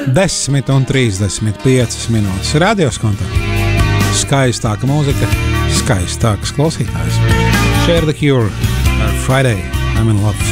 10:35 minūtes. Radioskontā. Skaistāka mūzika, skaistāks klausītājs. Share the Cure ar Friday. I'm in love.